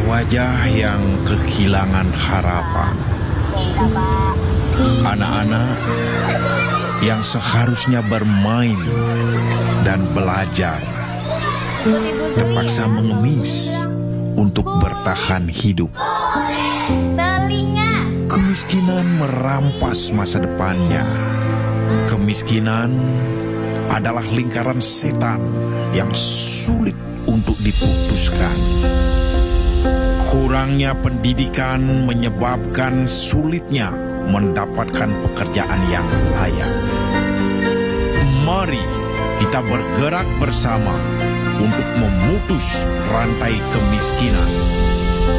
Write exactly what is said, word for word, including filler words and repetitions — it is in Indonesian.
wajah yang kehilangan harapan, anak-anak yang seharusnya bermain dan belajar terpaksa mengemis untuk bertahan hidup. Kemiskinan merampas masa depannya. Kemiskinan adalah lingkaran setan yang sulit untuk diputuskan. Kurangnya pendidikan menyebabkan sulitnya mendapatkan pekerjaan yang layak. Mari kita bergerak bersama untuk memutus rantai kemiskinan.